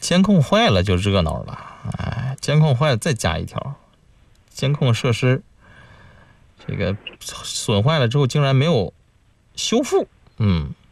监控坏了就热闹了，哎，监控坏了再加一条，监控设施这个损坏了之后竟然没有修复，